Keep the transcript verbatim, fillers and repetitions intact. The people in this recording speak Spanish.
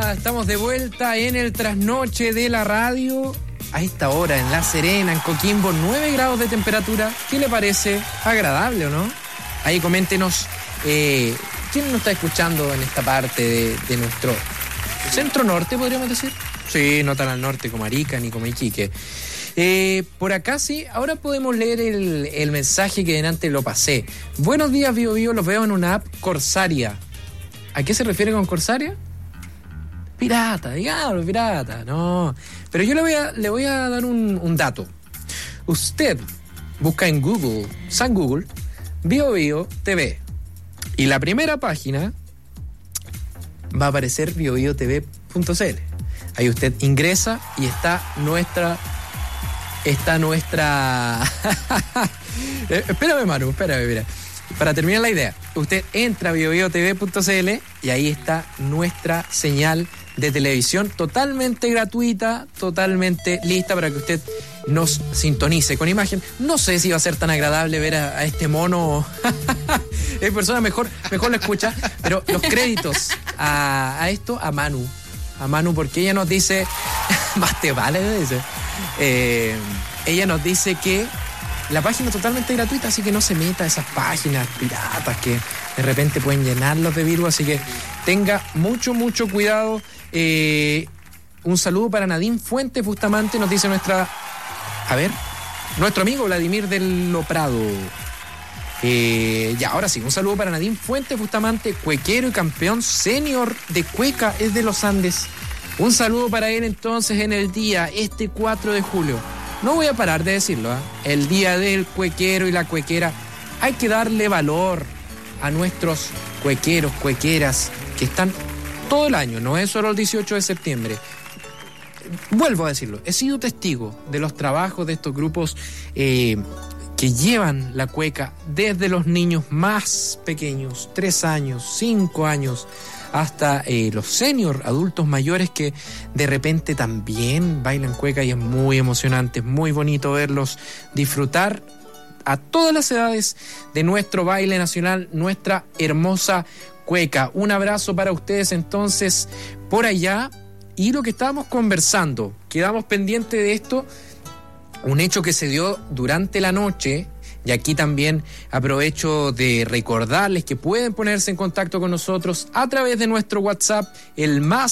Hola, estamos de vuelta en el trasnoche de la radio. A esta hora en La Serena, en Coquimbo, nueve grados de temperatura. ¿Qué le parece? Agradable, ¿o no? Ahí coméntenos, eh, ¿quién nos está escuchando en esta parte de, de nuestro centro norte, podríamos decir? Sí, no tan al norte como Arica ni como Iquique. Eh, por acá sí, ahora podemos leer el, el mensaje que delante lo pasé. Buenos días, Bio Bio, los veo en una app Corsaria. ¿A qué se refiere con Corsaria? Pirata, digamos, pirata, no. Pero yo le voy a, le voy a dar un, un dato. Usted busca en Google, San Google, Bio Bio T V. Y la primera página va a aparecer bio bio t v punto c l. Ahí usted ingresa y está nuestra... Está nuestra... espérame, Manu, espérame, mira. Para terminar la idea, usted entra a bio bio t v punto c l y ahí está nuestra señal de televisión totalmente gratuita, totalmente lista para que usted nos sintonice con imagen. No sé si va a ser tan agradable ver a, a este mono. Es persona mejor, mejor lo escucha, pero los créditos a, a esto, a Manu. A Manu, porque ella nos dice, más te vale, dice. Eh, ella nos dice que la página es totalmente gratuita, así que no se meta a esas páginas piratas que de repente pueden llenarlos de virus, así que tenga mucho, mucho cuidado. Eh, un saludo para Nadine Fuentes Bustamante, nos dice nuestra, a ver, nuestro amigo Vladimir del Loprado. Eh, ya, ahora sí, un saludo para Nadine Fuentes Bustamante, cuequero y campeón senior de cueca, es de los Andes. Un saludo para él entonces en el día, este cuatro de julio. No voy a parar de decirlo, ¿eh? El día del cuequero y la cuequera. Hay que darle valor a nuestros cuequeros, cuequeras, que están todo el año, no es solo el dieciocho de septiembre. Vuelvo a decirlo, he sido testigo de los trabajos de estos grupos eh, que llevan la cueca desde los niños más pequeños, tres años, cinco años, hasta eh, los senior, adultos mayores que de repente también bailan cueca y es muy emocionante, es muy bonito verlos disfrutar a todas las edades de nuestro baile nacional, nuestra hermosa cueca. Un abrazo para ustedes entonces por allá. Y lo que estábamos conversando, quedamos pendientes de esto, un hecho que se dio durante la noche. Y aquí también aprovecho de recordarles que pueden ponerse en contacto con nosotros a través de nuestro WhatsApp, el más